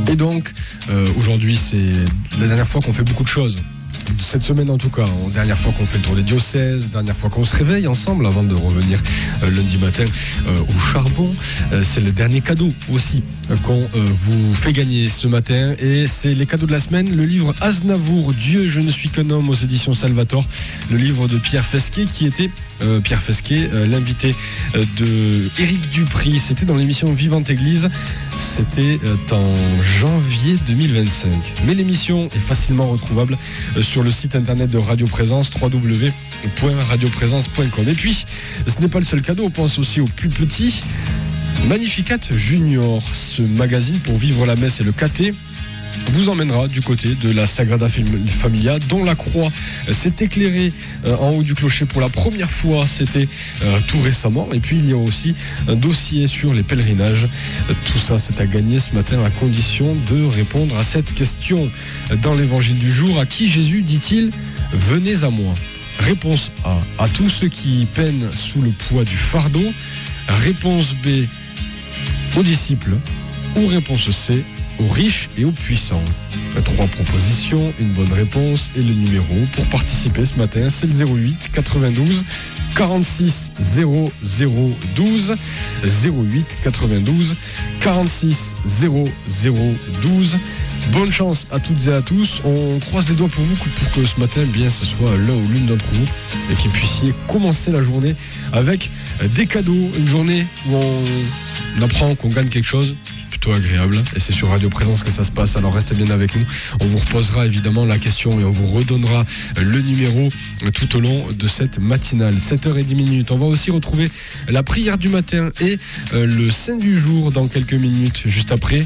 Et donc, aujourd'hui, c'est la dernière fois qu'on fait beaucoup de choses. Cette semaine en tout cas, dernière fois qu'on fait le tour des diocèses, dernière fois qu'on se réveille ensemble avant de revenir lundi matin au charbon. C'est le dernier cadeau aussi qu'on vous fait gagner ce matin et c'est les cadeaux de la semaine, le livre Aznavour, Dieu je ne suis qu'un homme aux éditions Salvator, le livre de Pierre Fesquet qui était Pierre Fesquet, l'invité de Éric Dupri, c'était dans l'émission Vivante Église, c'était en janvier 2025. Mais l'émission est facilement retrouvable sur le site internet de Radio Présence, www.radioprésence.com. Et puis, ce n'est pas le seul cadeau, on pense aussi aux plus petits. Magnificat Junior, ce magazine pour vivre la messe et le caté, vous emmènera du côté de la Sagrada Familia, dont la croix s'est éclairée en haut du clocher pour la première fois, c'était tout récemment. Et puis il y a aussi un dossier sur les pèlerinages. Tout ça, c'est à gagner ce matin à condition de répondre à cette question dans l'évangile du jour. À qui Jésus dit-il « Venez à moi » Réponse A, à tous ceux qui peinent sous le poids du fardeau. Réponse B, aux disciples. Ou réponse C, aux riches et aux puissants. 3 propositions, une bonne réponse et le numéro pour participer ce matin, c'est le 08 92 46 00 12 08 92 46 00 12. Bonne chance à toutes et à tous. On croise les doigts pour vous pour que ce matin, bien, ce soit l'un ou l'une d'entre vous et que puissiez commencer la journée avec des cadeaux. Une journée où on apprend qu'on gagne quelque chose. Agréable et c'est sur Radio Présence que ça se passe, alors restez bien avec nous, on vous reposera évidemment la question et on vous redonnera le numéro tout au long de cette matinale. 7h10, on va aussi retrouver la prière du matin et le saint du jour dans quelques minutes, juste après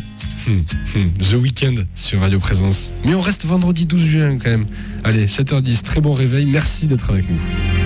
The Weeknd sur Radio Présence, mais on reste vendredi 12 juin quand même. Allez, 7h10, très bon réveil, merci d'être avec nous.